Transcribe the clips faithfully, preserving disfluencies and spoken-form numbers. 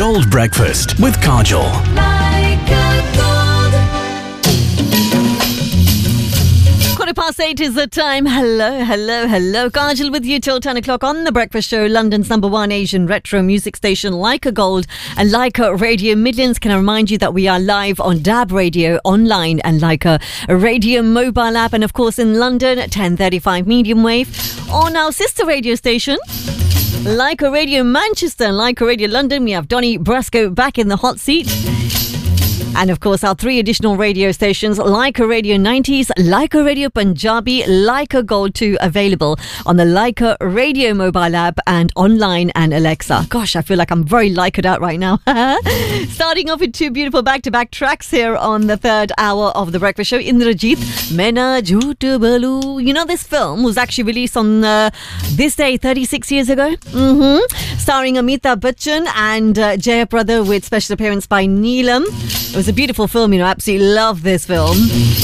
Gold Breakfast with Kajol. Quarter past eight is the time. Hello, hello, hello. Kajal with you till ten o'clock on The Breakfast Show, London's number one Asian retro music station, Leica Gold and Leica Radio Midlands. Can I remind you that we are live on Dab Radio online and Leica Radio mobile app, and of course in London, ten thirty-five medium wave on our sister radio station, Leica Radio Manchester and Leica Radio London. We have Donny Brasco back in the hot seat. And of course, our three additional radio stations, Leica Radio nineties, Leica Radio Punjabi, Leica Gold two, available on the Leica Radio mobile app and online and Alexa. Gosh, I feel like I'm very Leica'd out right now. Starting off with two beautiful back-to-back tracks here on the third hour of The Breakfast Show. Indrajit, Maina Jhoot Balu. You know, this film was actually released on uh, this day thirty-six years ago. Mm-hmm. Starring Amitabh Bachchan and uh, Jaya Prada, with special appearance by Neelam. It was a beautiful film, you know, absolutely love this film.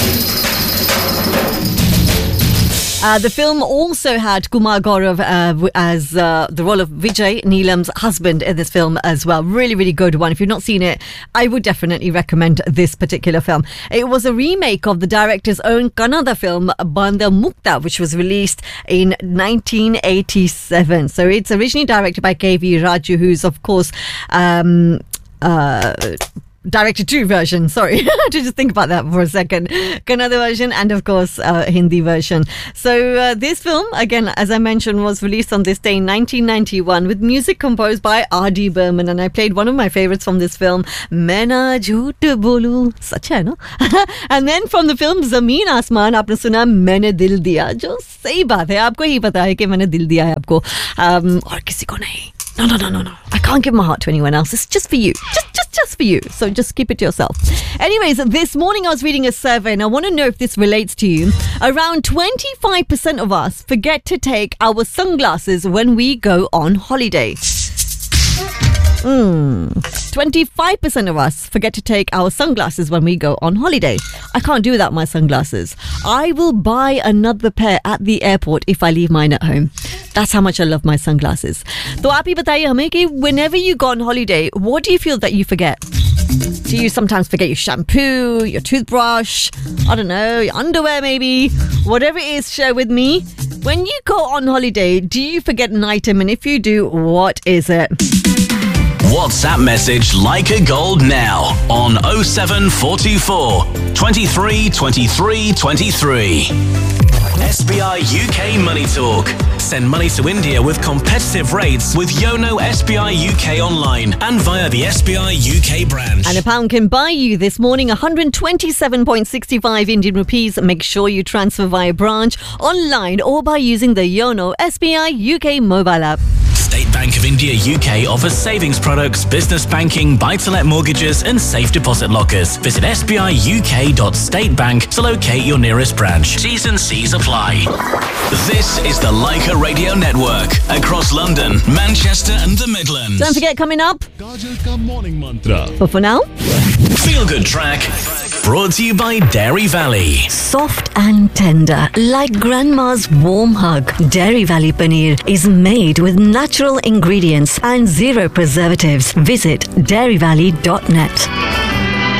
Uh, the film also had Kumar Gaurav uh, as uh, the role of Vijay, Neelam's husband, in this film as well. Really, really good one. If you've not seen it, I would definitely recommend this particular film. It was a remake of the director's own Kannada film, Banda Mukta, which was released in nineteen eighty-seven. So it's originally directed by K V Raju, who's, of course, um, uh, directed two versions, sorry, to just think about that for a second. Kannada version and of course uh, Hindi version. So uh, this film, again, as I mentioned, was released on this day in nineteen ninety-one with music composed by R D Burman, and I played one of my favorites from this film, Maina Jhoot Bolu. Such hai, no? And then from the film Zameen Asmaan, aapne suna Maine Dil Diya, jo sahi baat hai, aapko hi pata hai ki maine dil diya hai aapko, um, aur kisi ko nahi. No, no, no, no, no. I can't give my heart to anyone else. It's just for you. Just, just, just for you. So just keep it to yourself. Anyways, this morning I was reading a survey and I want to know if this relates to you. Around twenty-five percent of us forget to take our sunglasses when we go on holiday. Hmm. twenty-five percent of us forget to take our sunglasses when we go on holiday. I can't do without my sunglasses. I will buy another pair at the airport if I leave mine at home. That's how much I love my sunglasses. So, aap hi bataiye hame ki whenever you go on holiday, what do you feel that you forget? Do you sometimes forget your shampoo, your toothbrush, I don't know, your underwear maybe? Whatever it is, share with me. When you go on holiday, do you forget an item? And if you do, what is it? WhatsApp message Leica Gold now on oh seven four two four, twenty-three, twenty-three, twenty-three. S B I U K Money Talk. Send money to India with competitive rates with Yono S B I U K online and via the S B I U K branch. And a pound can buy you this morning one hundred twenty-seven point six five Indian rupees. Make sure you transfer via branch, online or by using the Yono S B I U K mobile app. State Bank of India U K offers savings products, business banking, buy-to-let mortgages and safe deposit lockers. Visit s b i u k dot state bank to locate your nearest branch. T's and C's apply. This is the Leica Radio Network across London, Manchester and the Midlands. Don't forget, coming up, Kajal ka morning mantra. but for now, Feel Good Track brought to you by Dairy Valley. soft and tender, like grandma's warm hug. Dairy Valley Paneer is made with natural ingredients and zero preservatives. Visit dairy valley dot net.